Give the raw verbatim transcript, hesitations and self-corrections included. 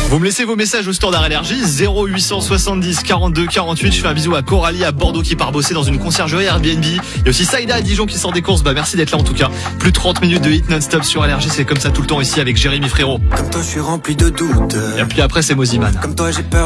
Vous me laissez vos messages au standard énergie zéro huit cent soixante-dix quarante-deux quarante-huit. Je fais un bisou à Coralie à Bordeaux qui part bosser dans une conciergerie Airbnb. Il y a aussi Saïda à Dijon qui sort des courses. Bah merci d'être là en tout cas. Plus de trente minutes de hit non-stop sur énergie. C'est comme ça tout le temps ici avec Jérémy Frérot. Comme toi je suis rempli de doutes. Et puis après c'est Moziman. Comme toi j'ai peur